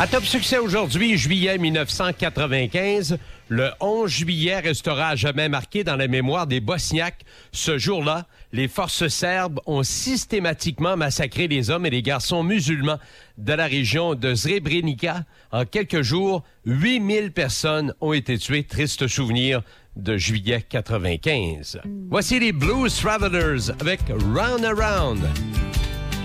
À Top Succès aujourd'hui, juillet 1995, le 11 juillet restera à jamais marqué dans la mémoire des Bosniaques. Ce jour-là, les forces serbes ont systématiquement massacré les hommes et les garçons musulmans de la région de Srebrenica. En quelques jours, 8000 personnes ont été tuées. Triste souvenir de juillet 95. Voici les Blues Travelers avec Round Around.